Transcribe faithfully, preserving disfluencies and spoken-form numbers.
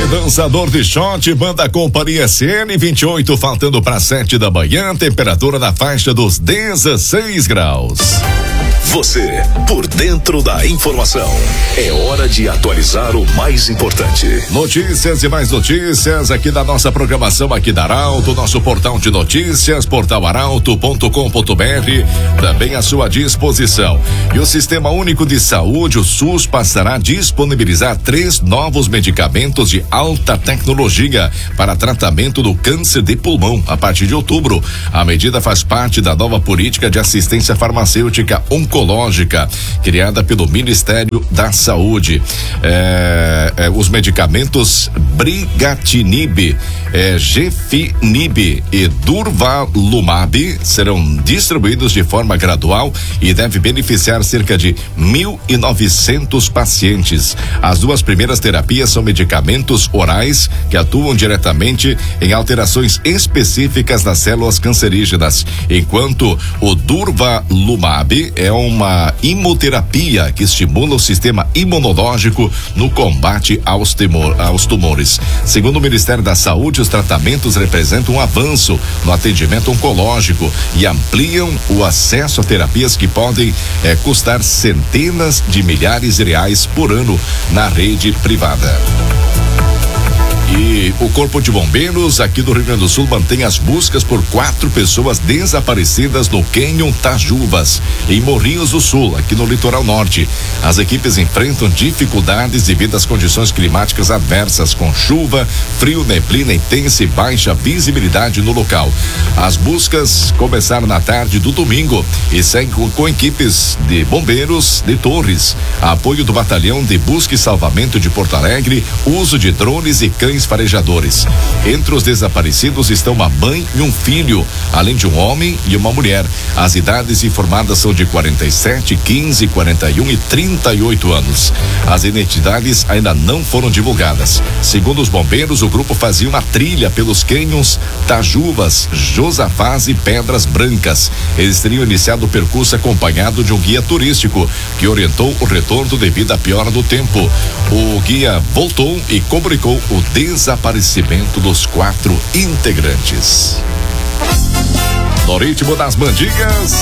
Dançador de shot, banda Companhia S N vinte e oito, faltando para sete da manhã, temperatura na faixa dos dezesseis graus. Você, por dentro da informação. É hora de atualizar o mais importante. Notícias e mais notícias aqui da nossa programação aqui da Arauto, nosso portal de notícias, portal arauto ponto com ponto br, também à sua disposição. E o Sistema Único de Saúde, o SUS, passará a disponibilizar três novos medicamentos de alta tecnologia para tratamento do câncer de pulmão a partir de outubro. A medida faz parte da nova política de assistência farmacêutica oncológica criada pelo Ministério da Saúde. É, é, os medicamentos Brigatinib, é, Gefinib e Durvalumab serão distribuídos de forma gradual e deve beneficiar cerca de mil e novecentos pacientes. As duas primeiras terapias são medicamentos orais que atuam diretamente em alterações específicas das células cancerígenas, enquanto o Durvalumab é uma imoterapia que estimula o sistema imunológico no combate aos, temor, aos tumores. Segundo o Ministério da Saúde, os tratamentos representam um avanço no atendimento oncológico e ampliam o acesso a terapias que podem eh, custar centenas de milhares de reais por ano na rede privada. E o Corpo de Bombeiros aqui do Rio Grande do Sul mantém as buscas por quatro pessoas desaparecidas no Cânion Tajuvas, em Morrinhos do Sul, aqui no litoral norte. As equipes enfrentam dificuldades devido às condições climáticas adversas, com chuva, frio, neblina intensa e baixa visibilidade no local. As buscas começaram na tarde do domingo e seguem com, com equipes de bombeiros de Torres, apoio do Batalhão de Busca e Salvamento de Porto Alegre, uso de drones e cães farejadores. Entre os desaparecidos estão uma mãe e um filho, além de um homem e uma mulher. As idades informadas são de quarenta e sete, quinze, quarenta e um e trinta e oito anos. As identidades ainda não foram divulgadas. Segundo os bombeiros, o grupo fazia uma trilha pelos cânions Tajuvas, Josafás e Pedras Brancas. Eles teriam iniciado o percurso acompanhado de um guia turístico que orientou o retorno devido à piora do tempo. O guia voltou e comunicou o desaparecimento dos quatro integrantes. No ritmo das bandigas,